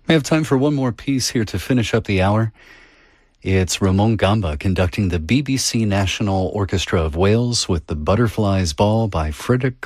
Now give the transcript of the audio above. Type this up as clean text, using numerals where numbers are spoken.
We have time for one more piece here to finish up the hour. It's Ramon Gamba conducting the BBC National Orchestra of Wales with the Butterflies Ball by Friedrich